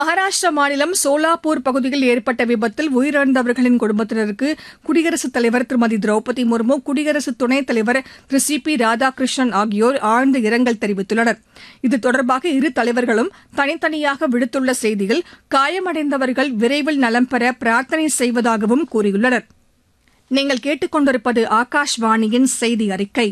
மகாராஷ்டிரா மாநிலம் சோலாப்பூர் பகுதியில் ஏற்பட்ட விபத்தில் உயிரிழந்தவர்களின் குடும்பத்தினருக்கு குடியரசுத் தலைவர் திருமதி திரௌபதி முர்மு, குடியரசு துணைத் தலைவர் திரு சி பி ராதாகிருஷ்ணன் ஆகியோர் ஆழ்ந்த இரங்கல் தெரிவித்துள்ளனர். இது தொடர்பாக இரு தலைவர்களும் தனித்தனியாக விடுத்துள்ள செய்தியில் காயமடைந்தவர்கள் விரைவில் நலம் பெற பிரார்த்தனை செய்வதாகவும் கூறியுள்ளனர். நீங்கள் கேட்டுக் கொண்டிருப்பது ஆகாஷ்வாணியின் செய்தி அறிக்கை.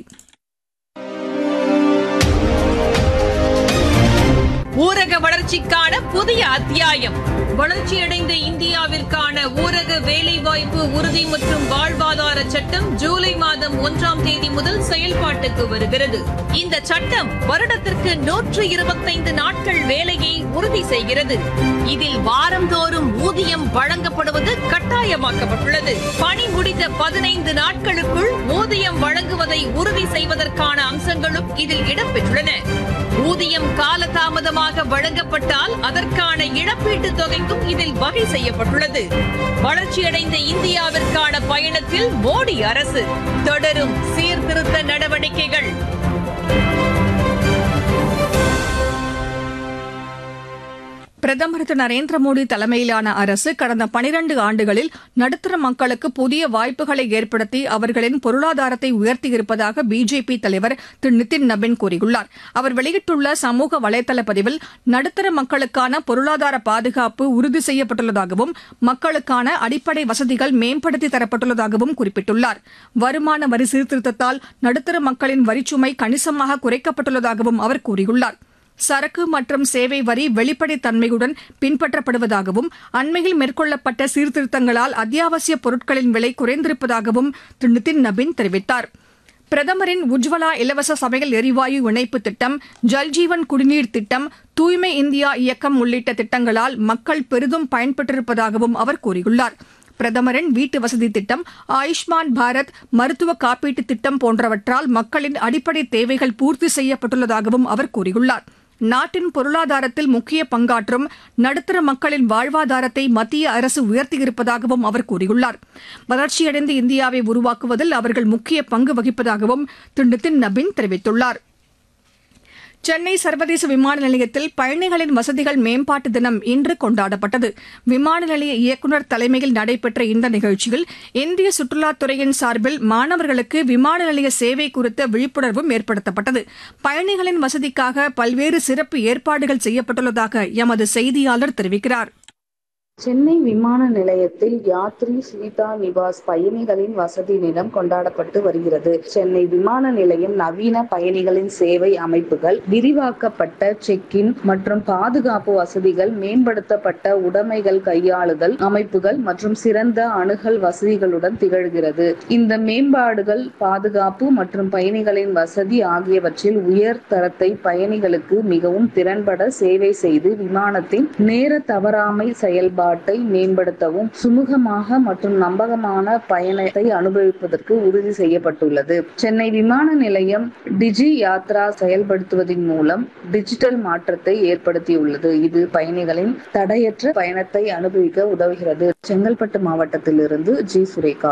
ஊரக வளர்ச்சிக்கான புதிய அத்தியாயம். வளர்ச்சியடைந்த இந்தியாவிற்கான ஊரக வேலைவாய்ப்பு உறுதி மற்றும் வாழ்வாதார சட்டம் ஜூலை மாதம் 1ஆம் தேதி முதல் செயல்பாட்டுக்கு வருகிறது. இந்த சட்டம் வருடத்திற்கு 125 நாட்கள் வேலையை உறுதி செய்கிறது. இதில் வாரந்தோறும் ஊதியம் வழங்கப்படுவது கட்டாயமாக்கப்பட்டுள்ளது. பணி முடிந்த 15 நாட்களுக்குள் ஊதியம் வழங்குவதை உறுதி செய்வதற்கான அம்சங்களும் இதில் இடம்பெற்றுள்ளன. ஊதியம் காலதாமதமாக வழங்கப்பட்டால் அதற்கான இழப்பீட்டுத் தொகைக்கும் இதில் வகை செய்யப்பட்டுள்ளது. வளர்ச்சியடைந்த இந்தியாவிற்கான பயணத்தில் மோடி அரசு தொடரும் சீர்திருத்த நடவடிக்கைகள். பிரதமர் திரு நரேந்திர மோடி தலைமையிலான அரசு கடந்த 12 ஆண்டுகளில் நடுத்தர மக்களுக்கு புதிய வாய்ப்புகளை ஏற்படுத்தி அவர்களின் பொருளாதாரத்தை உயர்த்தியிருப்பதாக பிஜேபி தலைவர் திரு நிதின் நபின் கூறியுள்ளார். அவர் வெளியிட்டுள்ள சமூக வலைதள பதிவில் நடுத்தர மக்களுக்கான பொருளாதார பாதுகாப்பு உறுதி செய்யப்பட்டுள்ளதாகவும் மக்களுக்கான அடிப்படை வசதிகள் மேம்படுத்தி தரப்பட்டுள்ளதாகவும் குறிப்பிட்டுள்ளார். வருமான வரி சீர்திருத்தத்தால் நடுத்தர மக்களின் வரிச்சுமை கணிசமாக குறைக்கப்பட்டுள்ளதாகவும் அவர் கூறியுள்ளார். சரக்கு மற்றும் சேவை வரி வெளிப்படைத் தன்மையுடன் பின்பற்றப்படுவதாகவும் அண்மையில் மேற்கொள்ளப்பட்ட சீர்திருத்தங்களால் அத்தியாவசிய பொருட்களின் விலை குறைந்திருப்பதாகவும் திரு நிதின் நபின் தெரிவித்தார். பிரதமரின் உஜ்வலா இலவச சமையல் எரிவாயு இணைப்பு திட்டம், ஜல்ஜீவன் குடிநீர் திட்டம், தூய்மை இந்தியா இயக்கம் உள்ளிட்ட திட்டங்களால் மக்கள் பெரிதும் பயன்பெற்றிருப்பதாகவும் அவர் கூறியுள்ளார். பிரதமரின் வீட்டு வசதி திட்டம், ஆயுஷ்மான் பாரத், மருத்துவ காப்பீட்டு திட்டம் போன்றவற்றால் மக்களின் அடிப்படை தேவைகள் பூர்த்தி செய்யப்பட்டுள்ளதாகவும் அவர் கூறியுள்ளார். நாட்டின் பொருளாதாரத்தில் முக்கிய பங்காற்றும் நடுத்தர மக்களின் வாழ்வாதாரத்தை மத்திய அரசு உயர்த்தியிருப்பதாகவும் அவர் கூறியுள்ளார். வளர்ச்சியடைந்த இந்தியாவை உருவாக்குவதில் அவர்கள் முக்கிய பங்கு வகிப்பதாகவும் திரு நிதின் நபின் தெரிவித்துள்ளார். சென்னை சர்வதேச விமான நிலையத்தில் பயணிகளின் வசதிகள் மேம்பாட்டு தினம் இன்று கொண்டாடப்பட்டது. விமான நிலைய இயக்குநர் தலைமையில் நடைபெற்ற இந்த நிகழ்ச்சியில் இந்திய சுற்றுலாத்துறையின் சார்பில் மாணவர்களுக்கு விமான நிலைய சேவை குறித்த விழிப்புணர்வும் ஏற்படுத்தப்பட்டது. பயணிகளின் வசதிக்காக பல்வேறு சிறப்பு ஏற்பாடுகள் செய்யப்பட்டுள்ளதாக எமது செய்தியாளர் தெரிவிக்கிறார். சென்னை விமான நிலையத்தில் யாத்ரி சுவிதா நிவாஸ் பயணிகளின் வசதி தினம் கொண்டாடப்பட்டு வருகிறது. சென்னை விமான நிலையம் நவீன பயணிகளின் சேவை அமைப்புகள், விரிவாக்கப்பட்ட செக்-இன் மற்றும் பாதுகாப்பு வசதிகள், மேம்படுத்தப்பட்ட உடைமைகள் கையாளுதல் அமைப்புகள் மற்றும் சிறந்த அணுகல் வசதிகளுடன் திகழ்கிறது. இந்த மேம்பாடுகள் பாதுகாப்பு மற்றும் பயணிகளின் வசதி ஆகியவற்றில் உயர் தரத்தை பயணிகளுக்கு மிகவும் திறன்பட சேவை செய்து விமானத்தின் நேர தவறாமை செயல்பாடு மேம்படுத்தவும் சுமூகமாக மற்றும் நம்பகமான பயணத்தை அனுபவிப்பதற்கு உறுதி செய்யப்பட்டுள்ளது. சென்னை விமான நிலையம் டிஜி யாத்ரா செயல்படுத்துவதன் மூலம் டிஜிட்டல் மாற்றத்தை ஏற்படுத்தியுள்ளது. இது பயணிகளின் தடையற்ற பயணத்தை அனுபவிக்க உதவுகிறது. செங்கல்பட்டு மாவட்டத்திலிருந்து ஜி சுரேகா.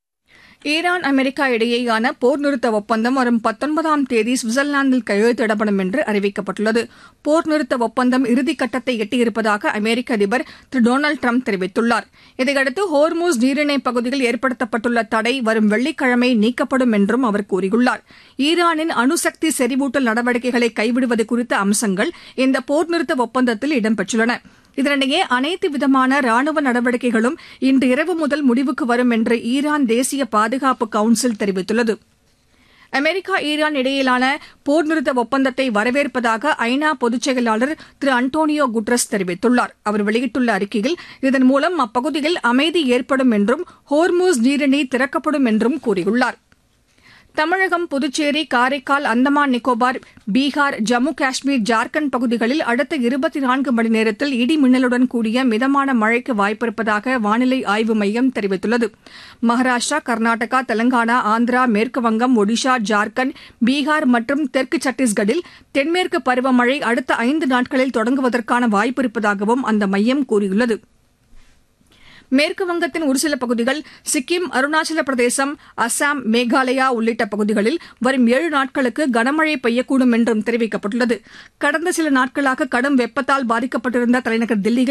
ஈரான் அமெரிக்கா இடையேயான போர் நிறுத்த ஒப்பந்தம் வரும் 19ஆம் தேதி சுவிட்சர்லாந்தில் கையெழுத்திடப்படும் என்று அறிவிக்கப்பட்டுள்ளது. போர் நிறுத்த ஒப்பந்தம் இறுதிக்கட்டத்தை எட்டியிருப்பதாக அமெரிக்க அதிபர் திரு டொனால்டு டிரம்ப் தெரிவித்துள்ளார். இதையடுத்து ஹோர்முஸ் நீரிணை பகுதியில் ஏற்படுத்தப்பட்டுள்ள தடை வரும் வெள்ளிக்கிழமை நீக்கப்படும் என்றும் அவர் கூறியுள்ளார். ஈரானின் அணுசக்தி செறிவூட்டல் நடவடிக்கைகளை கைவிடுவது குறித்த அம்சங்கள் இந்த போர் நிறுத்த ஒப்பந்தத்தில் இடம்பெற்றுள்ளன. இதனிடையே அனைத்து விதமான ராணுவ நடவடிக்கைகளும் இன்று இரவு முதல் முடிவுக்கு வரும் என்று ஈரான் தேசிய பாதுகாப்பு கவுன்சில் தெரிவித்துள்ளது. அமெரிக்கா ஈரான் இடையிலான போர் நிறுத்த ஒப்பந்தத்தை வரவேற்பதாக ஐநா பொதுச் செயலாளர் திரு அன்டோனியோ குட்ரஸ் தெரிவித்துள்ளார். அவர் வெளியிட்டுள்ள அறிக்கையில் இதன் மூலம் அப்பகுதியில் அமைதி ஏற்படும் என்றும் ஹோர்முஸ் நீரிணை திறக்கப்படும் என்றும் கூறியுள்ளார். தமிழகம், புதுச்சேரி, காரைக்கால், அந்தமான் நிக்கோபார், பீகார், ஜம்மு காஷ்மீர், ஜார்க்கண்ட் பகுதிகளில் அடுத்த 24 மணி நேரத்தில் இடி மின்னலுடன் கூடிய மிதமான மழைக்கு வாய்ப்பிருப்பதாக வானிலை ஆய்வு மையம் தெரிவித்துள்ளது. மகாராஷ்டிரா, கர்நாடகா, தெலங்கானா, ஆந்திரா, மேற்குவங்கம், ஒடிஷா, ஜார்க்கண்ட், பீகார் மற்றும் தெற்கு சத்தீஸ்கட்டில் தென்மேற்கு பருவமழை அடுத்த 5 நாட்களில் தொடங்குவதற்கான வாய்ப்பிருப்பதாகவும் அந்த மையம் கூறியுள்ளது. மேற்கு வங்கத்தின் ஒரு சில பகுதிகள், சிக்கிம், அருணாச்சல பிரதேசம், அசாம், மேகாலயா உள்ளிட்ட பகுதிகளில் வரும் 7 நாட்களுக்கு கனமழை பெய்யக்கூடும் என்றும் தெரிவிக்கப்பட்டுள்ளது. கடந்த சில நாட்களாக கடும் வெப்பத்தால் பாதிக்கப்பட்டிருந்த தலைநகர் தில்லியில்